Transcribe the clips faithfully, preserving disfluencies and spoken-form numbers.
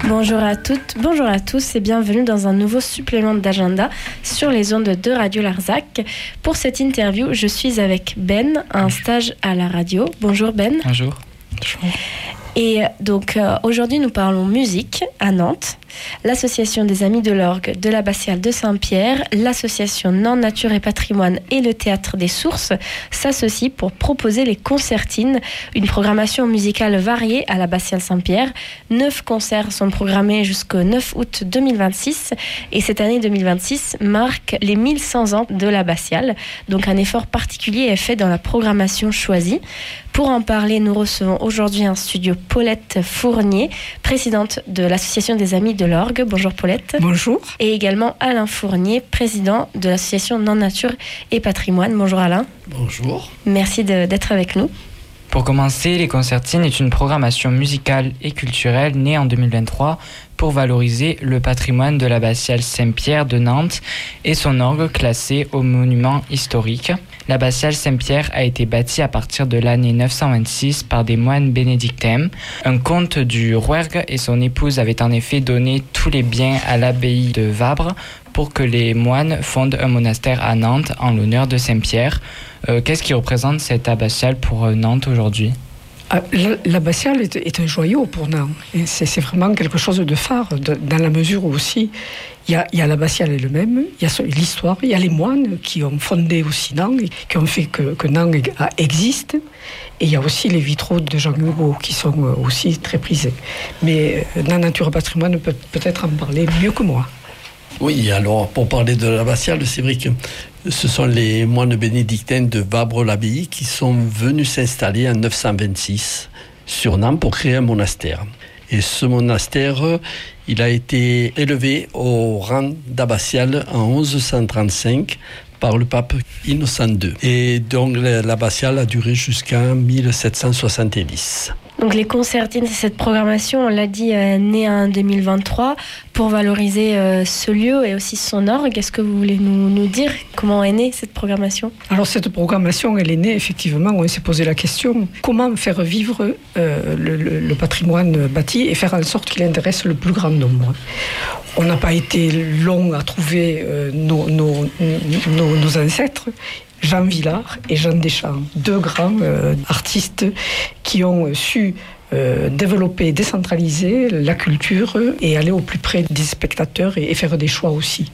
Bonjour à toutes, bonjour à tous et bienvenue dans un nouveau supplément d'agenda sur les ondes de Radio Larzac. Pour cette interview, je suis avec Ben, un stage à la radio. Bonjour Ben. Bonjour. Bonjour. Et donc euh, aujourd'hui nous parlons musique à Nantes. L'association des Amis de l'Orgue de l'Abbatiale de Saint-Pierre, l'association Nantes Nature et Patrimoine et le Théâtre des Sources s'associent pour proposer les concertines, une programmation musicale variée à l'Abbatiale Saint-Pierre. Neuf concerts sont programmés jusqu'au neuf août deux mille vingt-six et cette année deux mille vingt-six marque les mille cent ans de l'Abbatiale. Donc un effort particulier est fait dans la programmation choisie. Pour en parler, nous recevons aujourd'hui en studio Paulette Fournier, présidente de l'association des Amis de l'Orgue. Bonjour Paulette. Bonjour. Et également Alain Fournier, président de l'association Nantes Nature et Patrimoine. Bonjour Alain. Bonjour. Merci de, d'être avec nous. Pour commencer, les concertines est une programmation musicale et culturelle née en deux mille vingt-trois pour valoriser le patrimoine de l'abbatiale Saint-Pierre de Nantes et son orgue classé au monument historique. L'abbatiale Saint-Pierre a été bâtie à partir de l'année neuf cent vingt-six par des moines bénédictins. Un comte du Rouergue et son épouse avaient en effet donné tous les biens à l'abbaye de Vabre pour que les moines fondent un monastère à Nantes en l'honneur de Saint-Pierre. Euh, qu'est-ce qui représente cette abbatiale pour Nantes aujourd'hui ? Ah, l'abbatiale est, est un joyau pour Nantes. Et c'est, c'est vraiment quelque chose de phare, de, dans la mesure où aussi il y a, il y a l'abbatiale elle-même, il y a l'histoire, il y a les moines qui ont fondé aussi Nantes, qui ont fait que, que Nantes existe, et il y a aussi les vitraux de Jean Hugo qui sont aussi très prisés. Mais Nantes Nature et Patrimoine peut peut-être en parler mieux que moi. Oui, alors pour parler de l'abbatiale, c'est vrai que ce sont les moines bénédictins de Vabre-l'Abbaye qui sont venus s'installer en neuf cent vingt-six sur Nantes pour créer un monastère. Et ce monastère, il a été élevé au rang d'abbatiale en onze cent trente-cinq par le pape Innocent deux. Et donc l'abbatiale a duré jusqu'en mille sept cent soixante-dix. Donc les concertines, c'est cette programmation, on l'a dit, euh, née en deux mille vingt-trois pour valoriser euh, ce lieu et aussi son orgue. Est-ce que vous voulez nous, nous dire comment est née cette programmation ? Alors cette programmation, elle est née effectivement, on s'est posé la question, comment faire vivre euh, le, le, le patrimoine bâti et faire en sorte qu'il intéresse le plus grand nombre. On n'a pas été long à trouver euh, nos, nos, nos, nos ancêtres. Jean Villard et Jean Deschamps, deux grands euh, artistes qui ont su euh, développer, décentraliser la culture et aller au plus près des spectateurs et, et faire des choix aussi.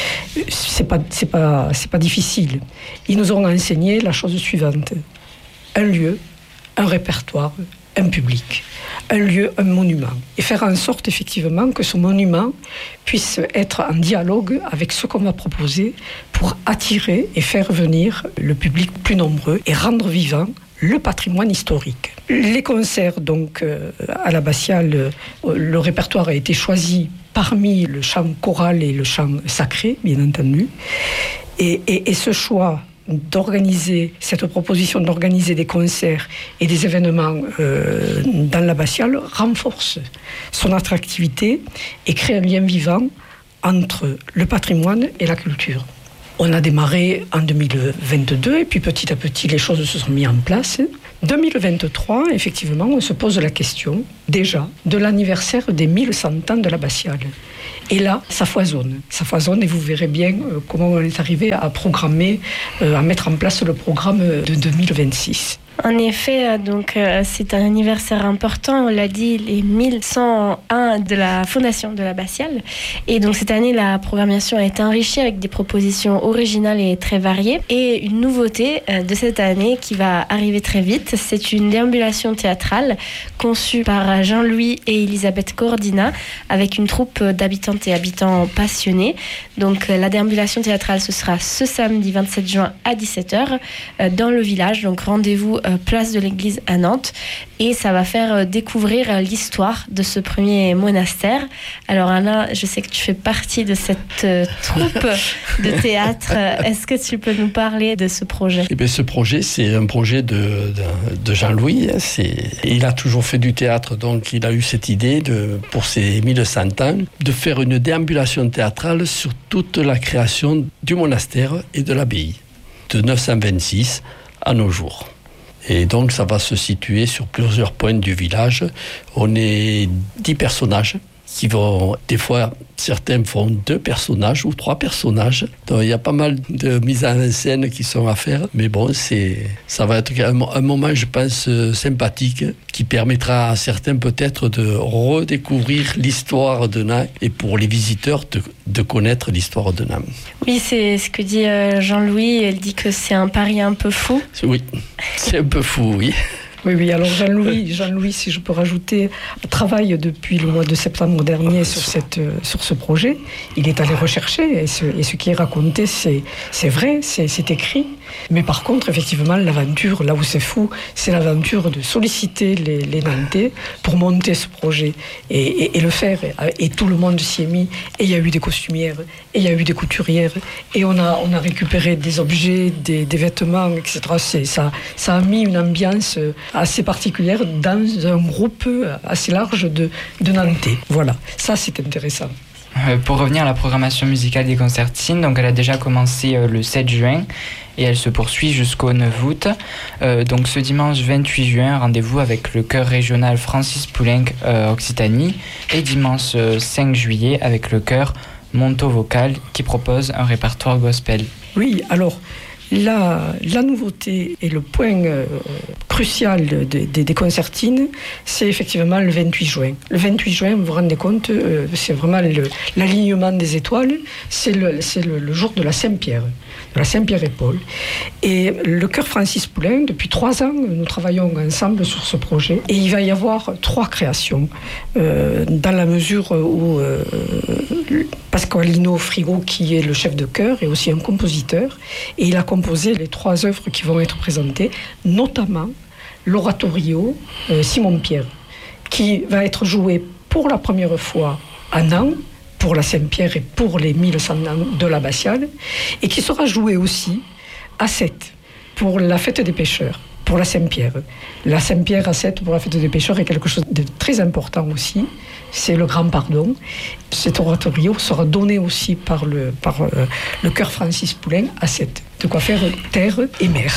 C'est pas, c'est pas, c'est pas difficile. Ils nous ont enseigné la chose suivante. Un lieu, un répertoire, un public, un lieu, un monument. Et faire en sorte effectivement que ce monument puisse être en dialogue avec ce qu'on va proposer pour attirer et faire venir le public plus nombreux et rendre vivant le patrimoine historique. Les concerts, donc, euh, à l'abbatiale, euh, le répertoire a été choisi parmi le chant choral et le chant sacré, bien entendu. Et, et, et ce choix d'organiser, cette proposition d'organiser des concerts et des événements euh, dans l'abbatiale renforce son attractivité et crée un lien vivant entre le patrimoine et la culture. On a démarré en deux mille vingt-deux et puis petit à petit les choses se sont mises en place. deux mille vingt-trois, effectivement, on se pose la question déjà de l'anniversaire des mille cent ans de l'abbatiale. Et là, ça foisonne. Ça foisonne et vous verrez bien euh, comment on est arrivé à programmer, euh, à mettre en place le programme de deux mille vingt-six. En effet, donc, euh, c'est un anniversaire important, on l'a dit, les mille cent un de la fondation de l'abbatiale. Et donc cette année, la programmation a été enrichie avec des propositions originales et très variées. Et une nouveauté euh, de cette année qui va arriver très vite, c'est une déambulation théâtrale conçue par Jean-Louis et Elisabeth Cordina avec une troupe d'habitantes et habitants passionnés. Donc euh, la déambulation théâtrale, ce sera ce samedi vingt-sept juin à dix-sept heures euh, dans le village. Donc rendez-vous place de l'église à Nantes et ça va faire découvrir l'histoire de ce premier monastère. Alors Alain, je sais que tu fais partie de cette euh, troupe de théâtre. Est-ce que tu peux nous parler de ce projet ? Eh bien, ce projet, c'est un projet de, de, de Jean-Louis. C'est, il a toujours fait du théâtre, donc il a eu cette idée, de, pour ses mille cent ans, de faire une déambulation théâtrale sur toute la création du monastère et de l'abbaye, de neuf cent vingt-six à nos jours. Et donc, ça va se situer sur plusieurs points du village. On est dix personnages qui vont, des fois, certains font deux personnages ou trois personnages. Donc il y a pas mal de mises en scène qui sont à faire. Mais bon, c'est, ça va être un, un moment, je pense, sympathique, qui permettra à certains peut-être de redécouvrir l'histoire de Nain et pour les visiteurs de, de connaître l'histoire de Nain. Oui, c'est ce que dit Jean-Louis. Elle dit que c'est un pari un peu fou. Oui, c'est un peu fou, oui. Oui, oui, alors Jean-Louis, Jean-Louis, si je peux rajouter, travaille depuis le mois de septembre dernier sur, cette, sur ce projet. Il est allé rechercher et ce, et ce qui est raconté, c'est, c'est vrai, c'est, c'est écrit. Mais par contre, effectivement, l'aventure, là où c'est fou, c'est l'aventure de solliciter les, les Nantais pour monter ce projet et, et, et le faire. Et, et tout le monde s'y est mis. Et il y a eu des costumières, et il y a eu des couturières, et on a, on a récupéré des objets, des, des vêtements, et cetera. C'est, ça, ça a mis une ambiance assez particulière dans un groupe assez large de, de Nantais. Voilà, ça c'est intéressant. Euh, pour revenir à la programmation musicale des concertines, donc elle a déjà commencé euh, le sept juin et elle se poursuit jusqu'au neuf août. Euh, donc ce dimanche vingt-huit juin, rendez-vous avec le chœur régional Francis Poulenc euh, Occitanie et dimanche euh, cinq juillet avec le chœur Monto Vocal qui propose un répertoire gospel. Oui, alors La, la nouveauté et le point euh, crucial de, de, des concertines, c'est effectivement le vingt-huit juin. Le vingt-huit juin, vous vous rendez compte, euh, c'est vraiment le, l'alignement des étoiles, c'est, le, c'est le, le jour de la Saint-Pierre, de la Saint-Pierre-et-Paul. Et le chœur Francis Poulenc, depuis trois ans, nous travaillons ensemble sur ce projet. Et il va y avoir trois créations, euh, dans la mesure où euh, Pasqualino Frigo, qui est le chef de chœur, est aussi un compositeur, et il a composé les trois œuvres qui vont être présentées, notamment l'oratorio euh, Simon-Pierre, qui va être joué pour la première fois à Nantes, pour la Saint-Pierre et pour les mille cent ans de l'abbatiale, et qui sera joué aussi à Sète, pour la fête des pêcheurs, pour la Saint-Pierre. La Saint-Pierre à Sète pour la fête des pêcheurs est quelque chose de très important aussi, c'est le grand pardon. Cet oratorio sera donné aussi par le, par, euh, le chœur Francis Poulenc à Sète. De quoi faire terre et mer.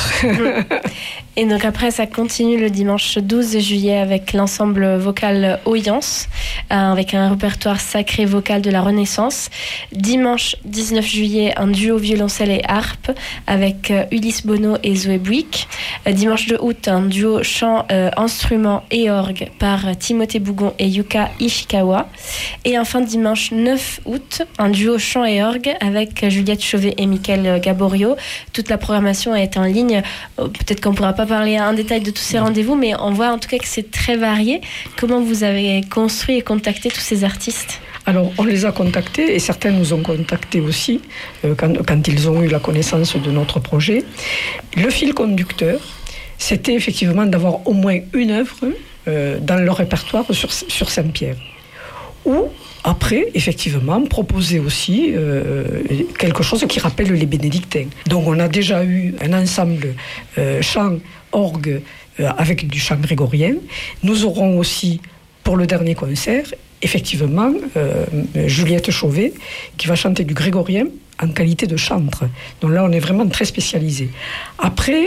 Et donc après, ça continue le dimanche douze juillet avec l'ensemble vocal Oyance, euh, avec un répertoire sacré vocal de la Renaissance. Dimanche dix-neuf juillet, un duo violoncelle et harpe avec euh, Ulysse Bono et Zoé Bouic. Euh, dimanche deux août, un duo chant, euh, instrument et orgue par euh, Timothée Bougon et Yuka Ishikawa. Et enfin dimanche neuf août, un duo chant et orgue avec euh, Juliette Chauvet et Mickaël Gaborio. Toute la programmation est en ligne. Peut-être qu'on ne pourra pas parler en détail de tous ces rendez-vous, mais on voit en tout cas que c'est très varié. Comment vous avez construit et contacté tous ces artistes ? Alors, on les a contactés et certains nous ont contactés aussi euh, quand, quand ils ont eu la connaissance de notre projet. Le fil conducteur, c'était effectivement d'avoir au moins une œuvre euh, dans leur répertoire sur, sur Saint-Pierre. Ou après, effectivement, proposer aussi euh, quelque chose qui rappelle les bénédictins. Donc on a déjà eu un ensemble euh, chant, orgue, euh, avec du chant grégorien. Nous aurons aussi, pour le dernier concert, effectivement, euh, Juliette Chauvet, qui va chanter du grégorien en qualité de chantre. Donc là, on est vraiment très spécialisé. Après,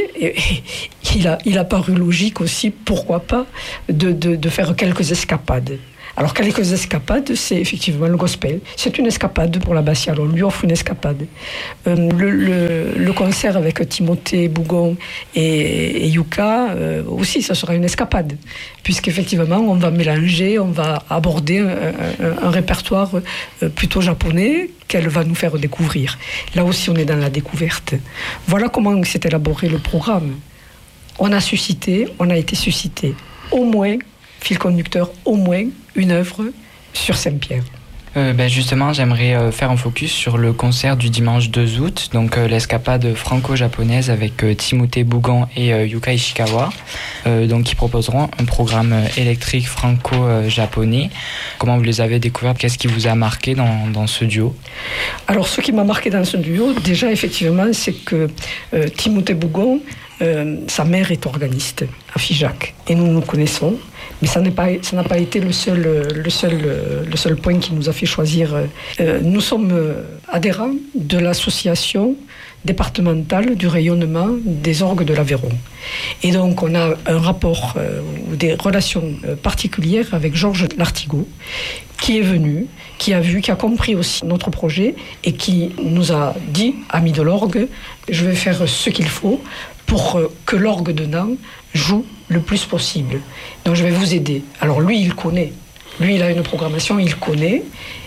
il a, il a paru logique aussi, pourquoi pas, de, de, de faire quelques escapades. Alors, quelques escapades, c'est effectivement le gospel. C'est une escapade pour l'abbatiale. On lui offre une escapade. Euh, le, le, le concert avec Timothée Bougon et, et Yuka, euh, aussi, ça sera une escapade. Puisqu'effectivement, on va mélanger, on va aborder un, un, un répertoire plutôt japonais qu'elle va nous faire découvrir. Là aussi, on est dans la découverte. Voilà comment s'est élaboré le programme. On a suscité, on a été suscité. Au moins, fil conducteur, au moins une œuvre sur Saint-Pierre. Euh, ben justement, j'aimerais euh, faire un focus sur le concert du dimanche deux août, donc euh, l'escapade franco-japonaise avec euh, Timothée Bougon et euh, Yuka Ishikawa, euh, donc qui proposeront un programme euh, électrique franco-japonais. Comment vous les avez découverts ? Qu'est-ce qui vous a marqué dans, dans ce duo ? Alors, ce qui m'a marqué dans ce duo, déjà, effectivement, c'est que euh, Timothée Bougon, euh, sa mère est organiste à Figeac, et nous nous connaissons. Mais ça n'a pas, ça n'a pas été le seul, le, seul, le seul point qui nous a fait choisir. Euh, nous sommes adhérents de l'association départementale du rayonnement des orgues de l'Aveyron. Et donc on a un rapport euh, ou des relations particulières avec Georges Lartigot, qui est venu, qui a vu, qui a compris aussi notre projet et qui nous a dit, amis de l'orgue, je vais faire ce qu'il faut pour que l'orgue de Nantes joue le plus possible. Donc je vais vous aider. Alors lui, il connaît. Lui, il a une programmation, il connaît.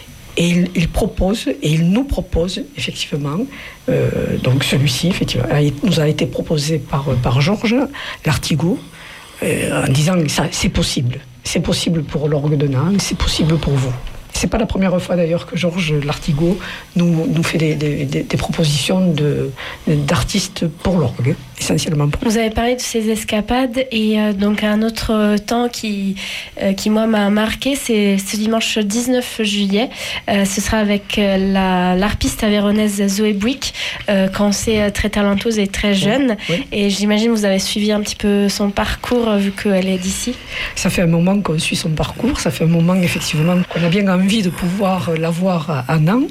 Et il, il propose, et il nous propose, effectivement, euh, donc celui-ci, effectivement, nous a été proposé par, par Georges Lartigot, euh, en disant que c'est possible. C'est possible pour l'orgue de Nantes, c'est possible pour vous. C'est pas la première fois d'ailleurs que Georges Lartigot nous, nous fait des, des, des, des propositions de, d'artistes pour l'orgue, essentiellement. Pour... Vous avez parlé de ces escapades et euh, donc un autre temps qui, euh, qui moi m'a marqué, c'est ce dimanche dix-neuf juillet. Euh, ce sera avec euh, la, l'harpiste avéronaise Zoé Bouic, euh, quand c'est très talentueuse et très jeune. Oui, oui. Et j'imagine que vous avez suivi un petit peu son parcours vu qu'elle est d'ici. Ça fait un moment qu'on suit son parcours, ça fait un moment effectivement qu'on a bien envie de pouvoir la voir à Nantes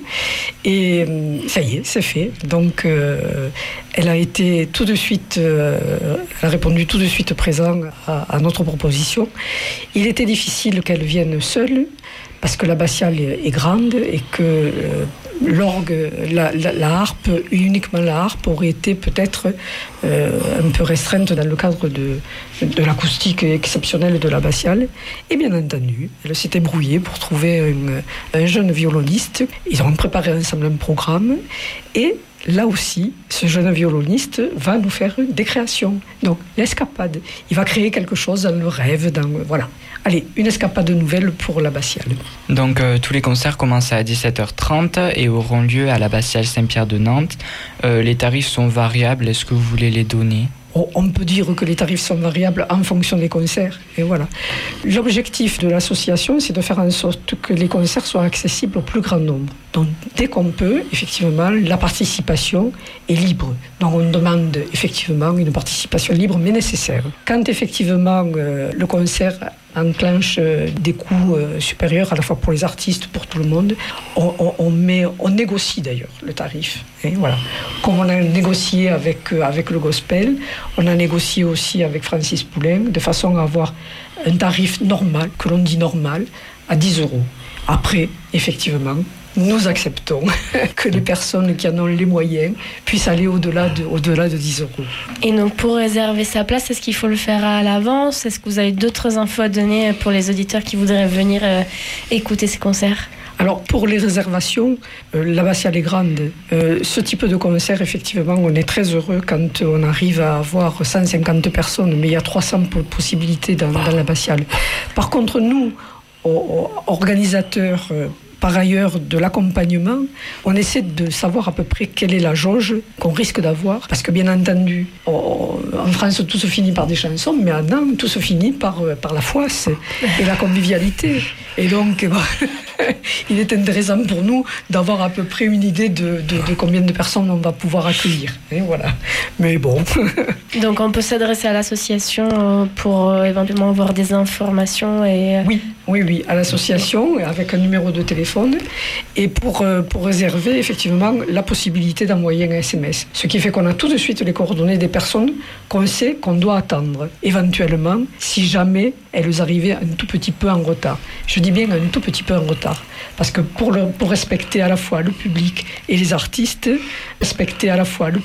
et ça y est, c'est fait. Donc euh, elle a été tout de suite, euh, elle a répondu tout de suite présent à, à notre proposition. Il était difficile qu'elle vienne seule parce que l'abbatiale est grande et que euh, l'orgue, la, la, la harpe, uniquement la harpe, aurait été peut-être euh, un peu restreinte dans le cadre de, de l'acoustique exceptionnelle de l'abbatiale. Et bien entendu, elle s'est débrouillée pour trouver un, un jeune violoniste. Ils ont préparé ensemble un programme et là aussi, ce jeune violoniste va nous faire des créations. Donc, l'escapade. Il va créer quelque chose dans le rêve, dans... Voilà. Allez, une escapade nouvelle pour l'abbatiale. Donc, euh, tous les concerts commencent à dix-sept heures trente et auront lieu à l'abbatiale Saint-Pierre de Nantes. Euh, les tarifs sont variables. Est-ce que vous voulez les donner ? On peut dire que les tarifs sont variables en fonction des concerts. Et voilà. L'objectif de l'association, c'est de faire en sorte que les concerts soient accessibles au plus grand nombre. Donc, dès qu'on peut, effectivement, la participation est libre. Donc, on demande effectivement une participation libre, mais nécessaire. Quand effectivement euh, le concert enclenche euh, des coûts euh, supérieurs, à la fois pour les artistes, pour tout le monde, on, on, on, met, on négocie d'ailleurs le tarif. Et voilà. Comme on a négocié avec, euh, avec le gospel, on a négocié aussi avec Francis Poulenc, de façon à avoir un tarif normal, que l'on dit normal, à dix euros. Après, effectivement, nous acceptons que les personnes qui en ont les moyens puissent aller au-delà de, au-delà de dix euros. Et donc, pour réserver sa place, est-ce qu'il faut le faire à l'avance ? Est-ce que vous avez d'autres infos à donner pour les auditeurs qui voudraient venir euh, écouter ces concerts ? Alors, pour les réservations, euh, l'abbatiale est grande. Euh, ce type de concert, effectivement, on est très heureux quand on arrive à avoir cent cinquante personnes, mais il y a trois cents possibilités dans, dans l'abbatiale. Par contre, nous, organisateurs, euh, par ailleurs de l'accompagnement, on essaie de savoir à peu près quelle est la jauge qu'on risque d'avoir. Parce que bien entendu, on, en France, tout se finit par des chansons, mais à Nantes, tout se finit par, par la foisse et la convivialité. Et donc, bon, il est intéressant pour nous d'avoir à peu près une idée de, de, de combien de personnes on va pouvoir accueillir. Et voilà. Mais bon. Donc on peut s'adresser à l'association pour euh, éventuellement avoir des informations et... Oui, oui, oui, à l'association avec un numéro de téléphone et pour, euh, pour réserver effectivement la possibilité d'envoyer un S M S. Ce qui fait qu'on a tout de suite les coordonnées des personnes qu'on sait qu'on doit attendre. Éventuellement, si jamais elles arrivaient un tout petit peu en retard. Je dis bien un tout petit peu en retard. Parce que pour, le, pour respecter à la fois le public et les artistes, respecter à la fois le